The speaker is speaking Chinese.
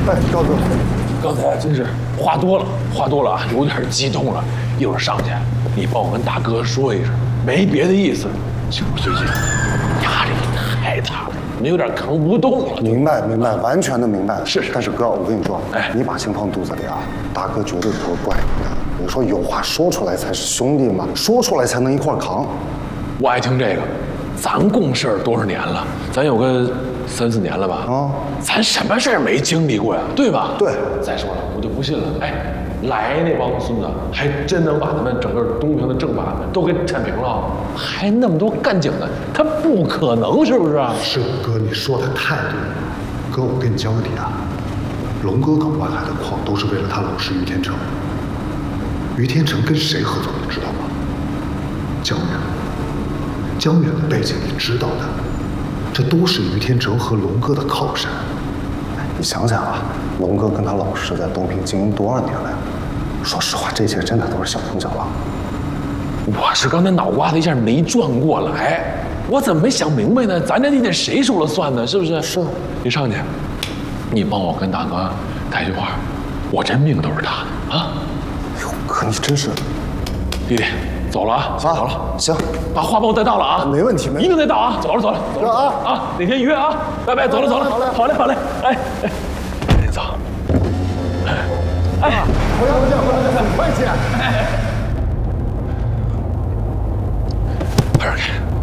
哎，高哥， 刚才真是话多了啊，有点激动了。一会儿上去，你帮我跟大哥说一声，没别的意思，就是最近压力太大了，你有点扛不动了。 明白，完全的明白。 是。 但是哥，我跟你说，你把心放肚子里啊，大哥绝对不会怪你的。你说有话说出来才是兄弟嘛，说出来才能一块扛。 我爱听这个，咱共事多少年了？咱有个3、4年了吧？啊，咱什么事儿没经历过呀？对吧？ 对。 再说了，我就不信了，来那帮孙子还真能把咱们整个东平的正法都给铲平了，还那么多干警的，他不可能，是不是啊？ 是哥，你说的太对了。哥，我跟你交个底啊，龙哥搞外海的矿都是为了他老师于天成。于天成跟谁合作，你知道吗？江远。江远的背景你知道的，这都是于天成和龙哥的靠山。 你想想啊，龙哥跟他老师在东平经营多少年了呀？说实话，这些真的都是小风小浪。 我是刚才脑瓜子一下没转过来，我怎么没想明白呢？咱这得谁说了算呢？是不是？ 是。 你上去，你帮我跟大哥带句话，我这命都是他的啊！ 哎呦，哥你真是， 弟弟，走了啊！走了， 行， 把话帮我带到了啊！ 没问题， 一定得到啊！走了啊！哪天约啊！拜拜，走了。好嘞。哎。